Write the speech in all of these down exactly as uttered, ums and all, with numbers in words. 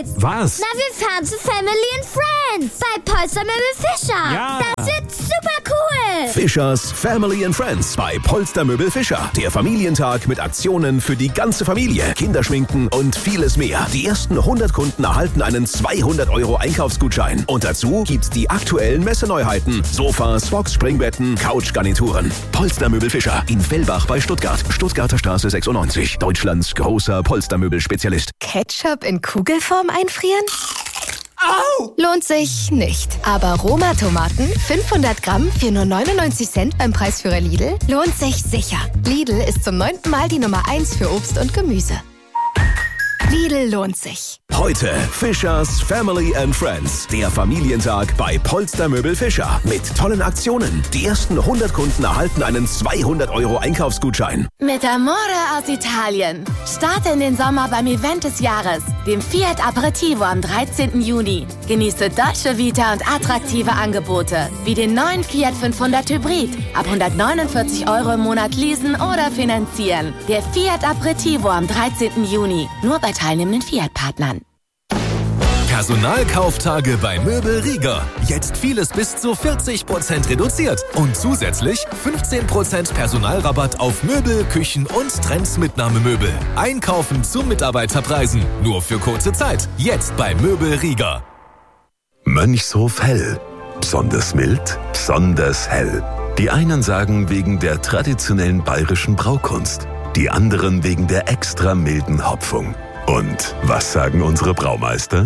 geht's. Was? Na, wir fahren zu Family and Friends bei Polstermöbel Fischer. Ja. Das wird super cool. Fischers Family and Friends bei Polstermöbel Fischer. Der Familientag mit Aktionen für die ganze Familie, Kinderschminken und vieles mehr. Die ersten hundert Kunden erhalten einen zweihundert Euro Einkaufsgutschein. Und dazu gibt's die aktuellen Messeneuheiten. Sofas, Boxspringbetten, Couchgarnituren. Polstermöbel Fischer in Fellbach bei Stuttgart. Stuttgarter Straße sechsundneunzig. Deutschlands großer Polstermöbelspezialist. Ketchup in Kugelform einfrieren? Au! Lohnt sich nicht. Aber Roma-Tomaten, fünfhundert Gramm für nur neunundneunzig Cent beim Preisführer Lidl, lohnt sich sicher. Lidl ist zum neunten Mal die Nummer eins für Obst und Gemüse. Lidl lohnt sich. Heute Fischers Family and Friends. Der Familientag bei Polstermöbel Fischer. Mit tollen Aktionen. Die ersten hundert Kunden erhalten einen zweihundert Euro Einkaufsgutschein. Mit Amore aus Italien. Starte in den Sommer beim Event des Jahres, dem Fiat Aperitivo am dreizehnten Juni. Genieße Dolce Vita und attraktive Angebote, wie den neuen Fiat fünfhundert Hybrid. Ab hundertneunundvierzig Euro im Monat leasen oder finanzieren. Der Fiat Aperitivo am dreizehnten Juni. Nur bei teilnehmenden Fiat-Partnern. Personalkauftage bei Möbel Rieger. Jetzt vieles bis zu vierzig Prozent reduziert. Und zusätzlich fünfzehn Prozent Personalrabatt auf Möbel, Küchen und Trendsmitnahmemöbel. Einkaufen zu Mitarbeiterpreisen. Nur für kurze Zeit. Jetzt bei Möbel Rieger. Mönchshof Hell. Besonders mild, besonders hell. Die einen sagen wegen der traditionellen bayerischen Braukunst. Die anderen wegen der extra milden Hopfung. Und was sagen unsere Braumeister?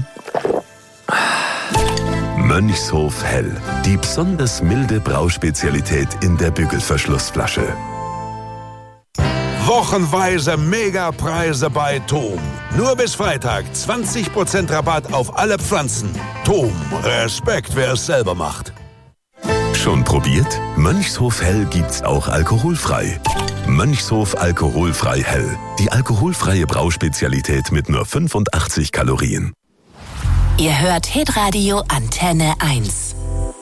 Mönchshof Hell. Die besonders milde Brauspezialität in der Bügelverschlussflasche. Wochenweise Megapreise bei Tom. Nur bis Freitag zwanzig Prozent Rabatt auf alle Pflanzen. Tom, Respekt, wer es selber macht. Schon probiert? Mönchshof Hell gibt's auch alkoholfrei. Mönchshof Alkoholfrei Hell. Die alkoholfreie Brauspezialität mit nur fünfundachtzig Kalorien. Ihr hört Hitradio Antenne eins.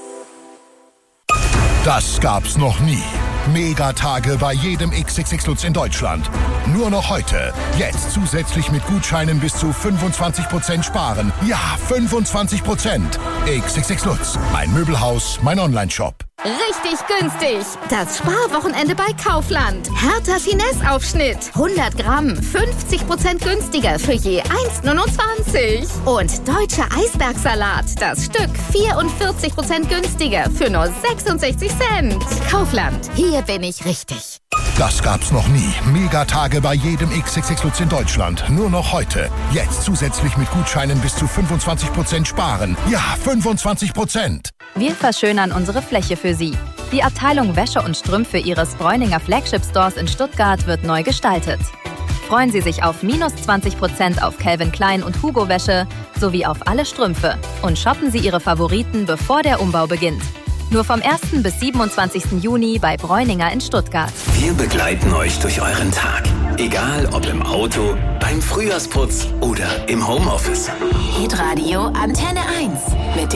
Das gab's noch nie. Megatage bei jedem X X X Lutz in Deutschland. Nur noch heute. Jetzt zusätzlich mit Gutscheinen bis zu fünfundzwanzig Prozent sparen. Ja, fünfundzwanzig Prozent. X X X Lutz. Mein Möbelhaus, mein Onlineshop. Richtig günstig. Das Sparwochenende bei Kaufland. Hertha Finesse-Aufschnitt. hundert Gramm. fünfzig Prozent günstiger für je eins neunundzwanzig. Und deutscher Eisbergsalat. Das Stück vierundvierzig Prozent günstiger für nur sechsundsechzig Cent. Kaufland. Hier bin ich richtig. Das gab's noch nie. Megatage bei jedem X X X Lutz in Deutschland. Nur noch heute. Jetzt zusätzlich mit Gutscheinen bis zu fünfundzwanzig Prozent sparen. Ja, fünfundzwanzig Prozent. Wir verschönern unsere Fläche für Sie. Die Abteilung Wäsche und Strümpfe Ihres Bräuninger Flagship Stores in Stuttgart wird neu gestaltet. Freuen Sie sich auf minus zwanzig Prozent auf Calvin Klein und Hugo Wäsche sowie auf alle Strümpfe. Und shoppen Sie Ihre Favoriten, bevor der Umbau beginnt. Nur vom ersten bis siebenundzwanzigsten Juni bei Bräuninger in Stuttgart. Wir begleiten euch durch euren Tag. Egal ob im Auto, beim Frühjahrsputz oder im Homeoffice. Hitradio Antenne eins. Mit